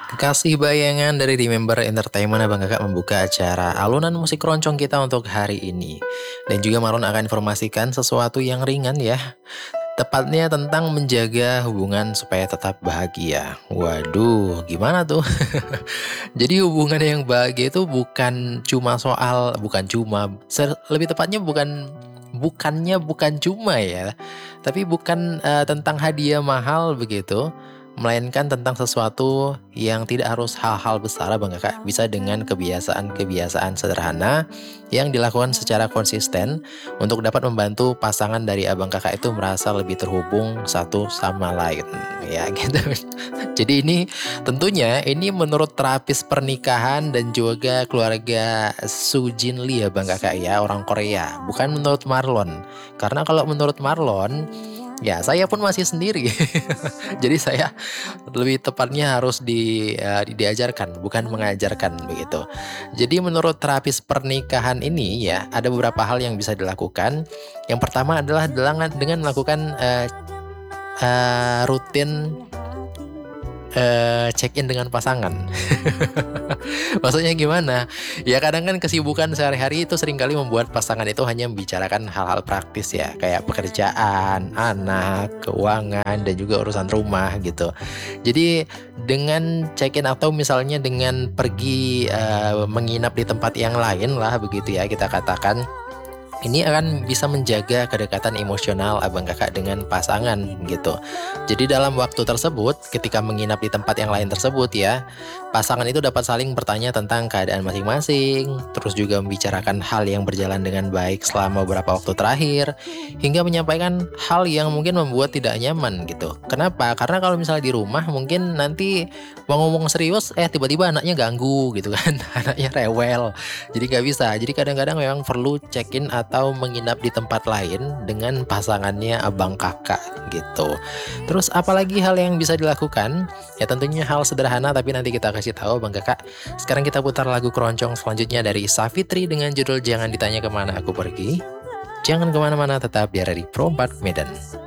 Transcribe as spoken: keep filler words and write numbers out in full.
Kekasih bayangan dari Remember Entertainment Abang Kakak membuka acara alunan musik keroncong kita untuk hari ini. Dan juga Marlon akan informasikan sesuatu yang ringan ya. Tepatnya tentang menjaga hubungan supaya tetap bahagia. Waduh, gimana tuh? Jadi hubungan yang bahagia itu bukan cuma soal, bukan cuma, ser- lebih tepatnya bukan bukannya bukan cuma ya, tapi bukan eh, tentang hadiah mahal begitu, melainkan tentang sesuatu yang tidak harus hal-hal besar Bang Kakak, bisa dengan kebiasaan-kebiasaan sederhana yang dilakukan secara konsisten untuk dapat membantu pasangan dari abang kakak itu merasa lebih terhubung satu sama lain ya gitu. Jadi ini tentunya ini menurut terapis pernikahan dan juga keluarga Su Jin Lee ya Bang Kakak ya, orang Korea, bukan menurut Marlon. Karena kalau menurut Marlon, ya saya pun masih sendiri. Jadi saya lebih tepatnya harus di, eh, diajarkan, bukan mengajarkan begitu. Jadi menurut terapis pernikahan ini ya, ada beberapa hal yang bisa dilakukan. Yang pertama adalah dengan dengan melakukan eh, eh, rutin eh, check-in dengan pasangan. Maksudnya gimana? Ya kadang kan kesibukan sehari-hari itu seringkali membuat pasangan itu hanya membicarakan hal-hal praktis ya, kayak pekerjaan, anak, keuangan, dan juga urusan rumah gitu. Jadi dengan check-in atau misalnya dengan pergi eh, menginap di tempat yang lain lah begitu ya kita katakan, ini akan bisa menjaga kedekatan emosional abang kakak dengan pasangan gitu. Jadi dalam waktu tersebut, ketika menginap di tempat yang lain tersebut ya, pasangan itu dapat saling bertanya tentang keadaan masing-masing, terus juga membicarakan hal yang berjalan dengan baik selama beberapa waktu terakhir, hingga menyampaikan hal yang mungkin membuat tidak nyaman gitu. Kenapa? Karena kalau misalnya di rumah mungkin nanti mau ngomong serius, eh tiba-tiba anaknya ganggu gitu kan, anaknya rewel. Jadi nggak bisa. Jadi kadang-kadang memang perlu check-in atau menginap di tempat lain dengan pasangannya abang kakak gitu. Terus apalagi hal yang bisa dilakukan? Ya tentunya hal sederhana tapi nanti kita kasih tahu bang kakak. Sekarang kita putar lagu keroncong selanjutnya dari Savitri dengan judul Jangan Ditanya Kemana Aku Pergi. Jangan kemana-mana, tetap di R R I Pro empat Medan.